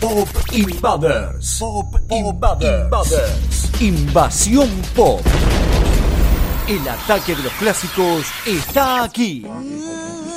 Pop Invaders. Pop Invaders. Invasión Pop. El ataque de los clásicos está aquí.